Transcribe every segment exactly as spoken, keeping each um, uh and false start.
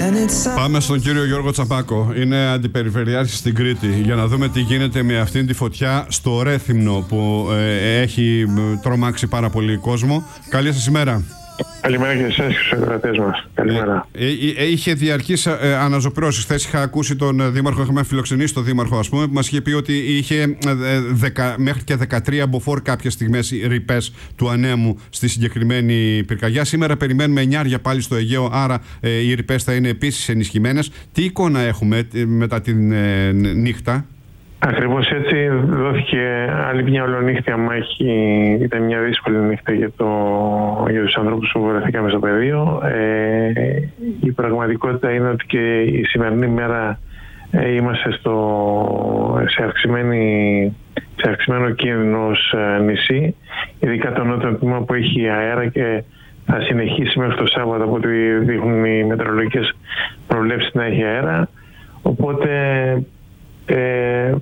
Πάμε στον κύριο Γιώργο Τσαπάκο. Είναι αντιπεριφερειάρχης στην Κρήτη, για να δούμε τι γίνεται με αυτήν τη φωτιά στο Ρέθυμνο που ε, έχει τρομάξει πάρα πολύ κόσμο. Καλή σας ημέρα. Καλημέρα και εσάς και στους ακροατές μας. Καλημέρα. Ε, ε, είχε διαρκείς ε, αναζωπυρώσεις. Χθες είχα ακούσει τον Δήμαρχο, είχαμε φιλοξενήσει τον Δήμαρχο, ας πούμε, που μας είχε πει ότι είχε ε, δεκα, μέχρι και δεκατρία μποφόρ κάποιες στιγμές ρηπές του ανέμου στη συγκεκριμένη πυρκαγιά. Σήμερα περιμένουμε εννιάρια πάλι στο Αιγαίο, άρα ε, οι ρηπές θα είναι επίσης ενισχυμένες. Τι εικόνα έχουμε ε, μετά την ε, νύχτα? Ακριβώς έτσι δόθηκε άλλη μια ολονύχτια μάχη. Ήταν μια δύσκολη νύχτα για, το, για τους ανθρώπους που βρεθήκαμε στο πεδίο. Ε, η πραγματικότητα είναι ότι και η σημερινή μέρα ε, είμαστε στο, σε, αυξημένη, σε αυξημένο κίνδυνο ως ε, νησί, ειδικά το νότιο τμήμα που έχει αέρα και θα συνεχίσει μέχρι το Σάββατο, από ό,τι δείχνουν οι μετεωρολογικές προβλέψεις, να έχει αέρα. Οπότε Ε,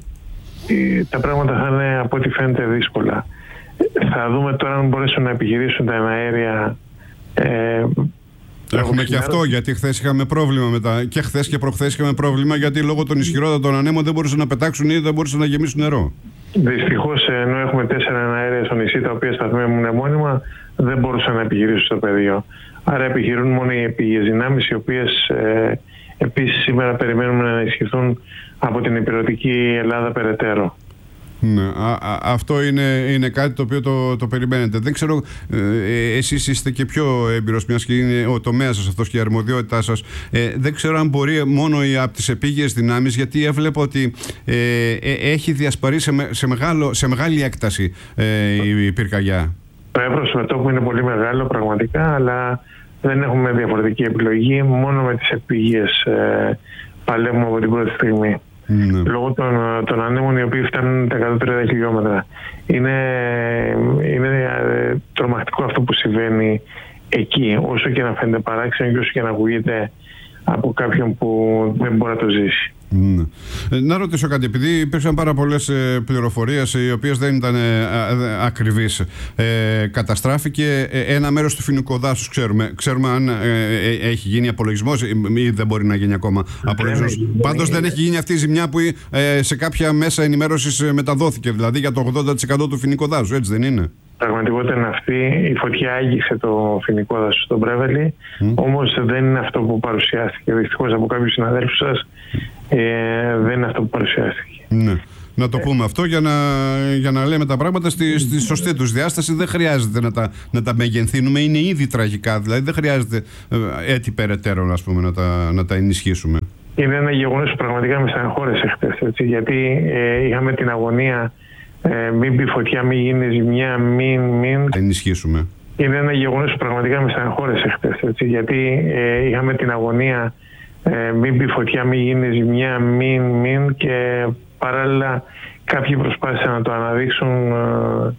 τα πράγματα θα είναι, από ό,τι φαίνεται, δύσκολα. Θα δούμε τώρα αν μπορέσουν να επιχειρήσουν τα εναέρια. Ε, Έχουμε και αυτό, γιατί χθες είχαμε πρόβλημα μετά. Και χθες και προχθές είχαμε πρόβλημα, γιατί λόγω των ισχυρότατων ανέμων δεν μπορούσαν να πετάξουν ή δεν μπορούσαν να γεμίσουν νερό. Δυστυχώς, ενώ έχουμε τέσσερα εναέρια στο νησί τα οποία σταθμεύουν μόνιμα, δεν μπορούσαν να επιχειρήσουν στο πεδίο. Άρα επιχειρούν μόνο οι επίγειες δυνάμεις, οι οποίες ε, επίσης σήμερα περιμένουμε να ενισχυθούν από την υπηρετική Ελλάδα περαιτέρω. Ναι, α, α, αυτό είναι, είναι κάτι το οποίο το, το περιμένετε. Δεν ξέρω, ε, εσείς είστε και πιο έμπειρος, μιας και είναι ο τομέας σας αυτός και η αρμοδιότητά σας. Ε, δεν ξέρω αν μπορεί μόνο η, από τις επίγειες δυνάμεις, γιατί έβλεπα ότι ε, ε, έχει διασπαρεί σε, σε, μεγάλο, σε μεγάλη έκταση ε, η, η πυρκαγιά. Το εύρος μετώπου είναι πολύ μεγάλο πραγματικά, αλλά δεν έχουμε διαφορετική επιλογή. Μόνο με τις επίγειες ε, παλεύουμε από την πρώτη στιγμή. Mm. Λόγω των, των ανέμων, οι οποίοι φτάνουν τα εκατόν τριάντα χιλιόμετρα. Είναι, είναι τρομακτικό αυτό που συμβαίνει εκεί, όσο και να φαίνεται παράξενο και όσο και να ακούγεται από κάποιον που δεν μπορεί να το ζήσει. Mm. Να ρωτήσω κάτι, επειδή υπήρξαν πάρα πολλές ε, πληροφορίες οι οποίες δεν ήταν ε, ε, ακριβείς. Ε, καταστράφηκε ε, ένα μέρος του φοινικού δάσους, ξέρουμε. Ξέρουμε αν ε, ε, έχει γίνει απολογισμός ή δεν μπορεί να γίνει ακόμα απολογισμός. Πάντως δεν έχει γίνει αυτή η ζημιά που ε, σε κάποια μέσα ενημέρωσης μεταδόθηκε, δηλαδή για το ογδόντα τοις εκατό του φοινικού δάσους, έτσι δεν είναι? Πραγματικότητα είναι αυτή. Η φωτιά άγγιξε το φοινικό δάσος στον Πρέβελη, mm. όμως δεν είναι αυτό που παρουσιάστηκε. Δυστυχώς από κάποιους συναδέλφους σας ε, δεν είναι αυτό που παρουσιάστηκε. Ναι. Να το πούμε αυτό για να, για να λέμε τα πράγματα στη, στη σωστή τους διάσταση. Δεν χρειάζεται να τα, να τα μεγενθύνουμε. Είναι ήδη τραγικά. Δηλαδή δεν χρειάζεται έτσι περαιτέρω, ας πούμε, να, τα, να τα ενισχύσουμε. Είναι ένα γεγονός που πραγματικά με στεναχώρησε χτες. Γιατί ε, είχαμε την αγωνία Ε, μην πει φωτιά, μην γίνει ζημιά, μην, μην... ενισχύσουμε. Είναι ένα γεγονός που πραγματικά με στεναχώρησε χτες, έτσι, γιατί ε, είχαμε την αγωνία ε, μην πει φωτιά, μην γίνει ζημιά, μην, μην, και παράλληλα κάποιοι προσπάθησαν να το αναδείξουν ε,